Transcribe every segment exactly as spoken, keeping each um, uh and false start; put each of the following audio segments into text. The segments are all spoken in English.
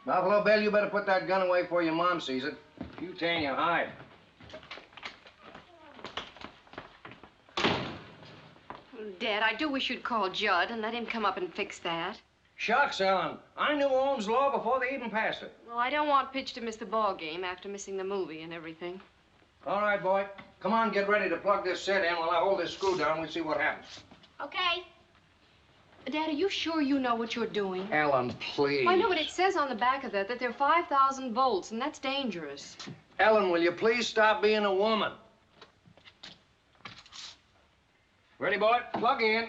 Buffalo Bill, you better put that gun away before your mom sees it. You tan your hide. Dad, I do wish you'd call Judd and let him come up and fix that. Shucks, Ellen. I knew Ohm's law before they even passed it. Well, I don't want Pitch to miss the ball game after missing the movie and everything. All right, boy. Come on, get ready to plug this set in while I hold this screw down. We'll see what happens. Okay. Dad, are you sure you know what you're doing? Ellen, please. Well, I know, but it says on the back of that that they're five thousand volts, and that's dangerous. Ellen, will you please stop being a woman? Ready, boy? Plug in.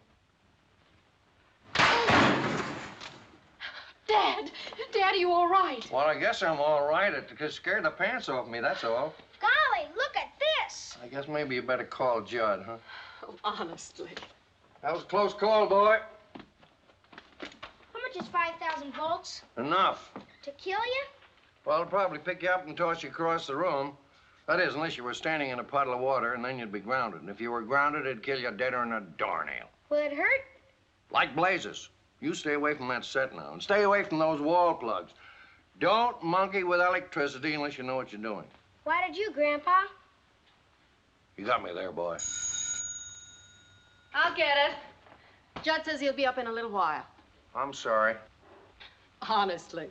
Dad! Dad, are you all right? Well, I guess I'm all right. It just scared the pants off me, that's all. Golly, look at this. I guess maybe you better call Judd, huh? Oh, honestly. That was a close call, boy. How much is five thousand volts? Enough. To kill you? Well, it'll probably pick you up and toss you across the room. That is, unless you were standing in a puddle of water, and then you'd be grounded. And if you were grounded, it'd kill you deader than a doornail. Will it hurt? Like blazes. You stay away from that set now, and stay away from those wall plugs. Don't monkey with electricity unless you know what you're doing. Why did you, Grandpa? You got me there, boy. I'll get it. Judd says he'll be up in a little while. I'm sorry. Honestly.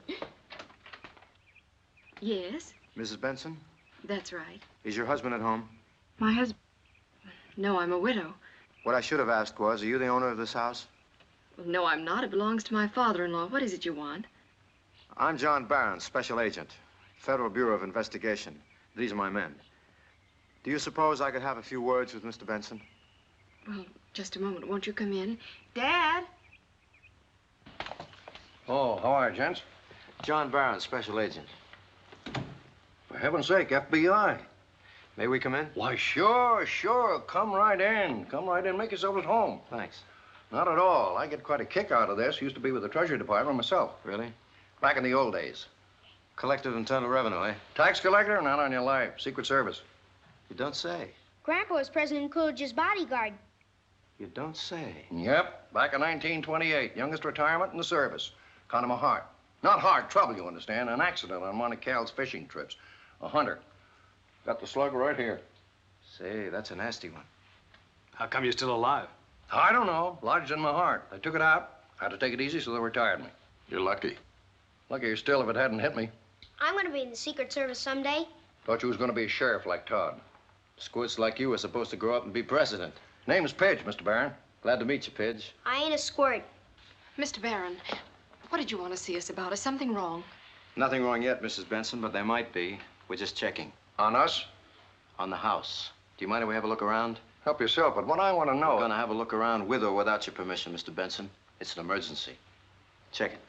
Yes, Missus Benson, that's right. is your husband at home? My husband... No, I'm a widow. What I should have asked was, are you the owner of this house? Well, no, I'm not. It belongs to my father-in-law. What is it you want? I'm John Barron, Special Agent, Federal Bureau of Investigation. These are my men. Do you suppose I could have a few words with Mister Benson? Well, just a moment. Won't you come in? Dad? Oh, how are you, gents? John Barron, Special Agent. For heaven's sake, F B I. May we come in? Why, sure, sure. Come right in. Come right in. Make yourself at home. Thanks. Not at all. I get quite a kick out of this. Used to be with the Treasury Department myself. Really? Back in the old days. Collective Internal Revenue, eh? Tax collector? Not on your life. Secret Service. You don't say. Grandpa was President Coolidge's bodyguard. You don't say. Yep. Back in nineteen twenty-eight. Youngest retirement in the service. Caught him a heart. Not heart trouble, you understand. An accident on one of Cal's fishing trips. A hunter. Got the slug right here. Say, that's a nasty one. How come you're still alive? I don't know. Lodged in my heart. I took it out. Had to take it easy, so they retired me. You're lucky. Luckier still if it hadn't hit me. I'm going to be in the Secret Service someday. Thought you was going to be a sheriff like Todd. Squirts like you are supposed to grow up and be president. Name's Pidge, Mister Barron. Glad to meet you, Pidge. I ain't a squirt. Mister Barron, what did you want to see us about? Is something wrong? Nothing wrong yet, Missus Benson, but there might be. We're just checking. On us? On the house. Do you mind if we have a look around? Help yourself, but what I want to know... We're gonna have a look around with or without your permission, Mister Benson. It's an emergency. Check it.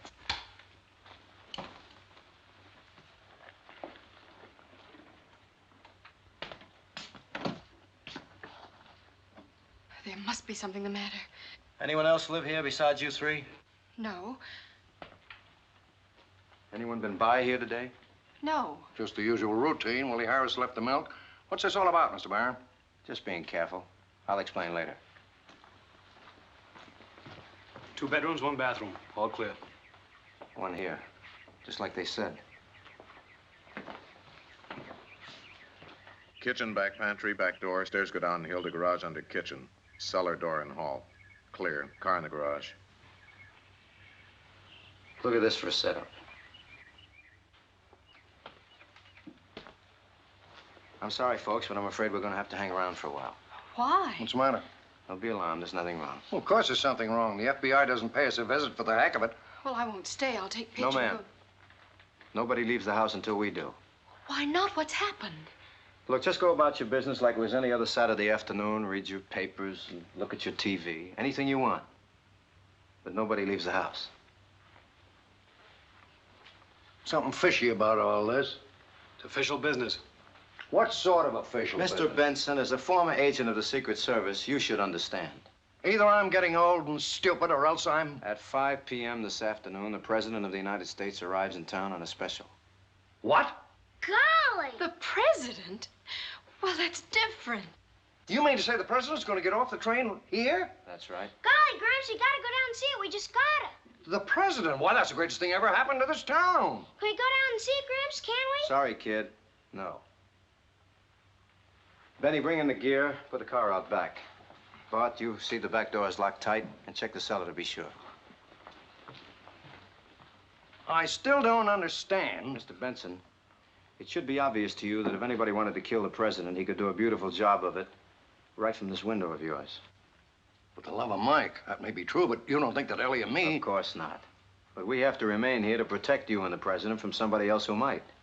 There must be something the matter. Anyone else live here besides you three? No. Anyone been by here today? No. Just the usual routine. Willie Harris left the milk. What's this all about, Mister Barron? Just being careful. I'll explain later. Two bedrooms, one bathroom. All clear. One here. Just like they said. Kitchen, back pantry, back door. Stairs go down the hill to garage under kitchen. Cellar door in hall. Clear. Car in the garage. Look at this for a setup. I'm sorry, folks, but I'm afraid we're going to have to hang around for a while. Why? What's the matter? Don't be alarmed. There's nothing wrong. Well, of course there's something wrong. The F B I doesn't pay us a visit for the heck of it. Well, I won't stay. I'll take No, pictures. ma'am. Nobody leaves the house until we do. Why not? What's happened? Look, just go about your business like it was any other Saturday afternoon. Read your papers and look at your T V. Anything you want. But nobody leaves the house. Something fishy about all this. It's official business. What sort of official Mister business? Benson, as a former agent of the Secret Service, you should understand. Either I'm getting old and stupid, or else I'm... At five p m this afternoon, the President of the United States arrives in town on a special. What? Golly! The president? Well, that's different. You mean to say the president's going to get off the train here? That's right. Golly, Gramps, you gotta go down and see it. We just gotta. The president? Why, that's the greatest thing ever happened to this town. Can we go down and see it, Gramps? Can we? Sorry, kid. No. Benny, bring in the gear. Put the car out back. Bart, you see the back door is locked tight, and check the cellar to be sure. I still don't understand. Mister Benson, it should be obvious to you that if anybody wanted to kill the president, he could do a beautiful job of it right from this window of yours. With the love of Mike, that may be true, but you don't think that Ellie and me... Of course not. But we have to remain here to protect you and the president from somebody else who might.